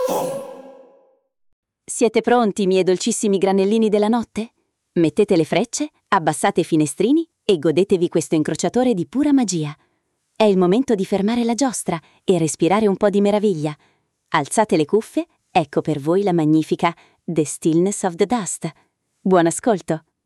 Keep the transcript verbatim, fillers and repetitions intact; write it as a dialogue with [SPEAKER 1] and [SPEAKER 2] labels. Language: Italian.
[SPEAKER 1] Siete pronti, miei dolcissimi granellini della notte? Mettete le frecce, abbassate i finestrini e godetevi questo incrociatore di pura magia. È il momento di fermare la giostra e respirare un po' di meraviglia. Alzate le cuffie, ecco per voi la magnifica The Stillness of the Dust. Buon ascolto!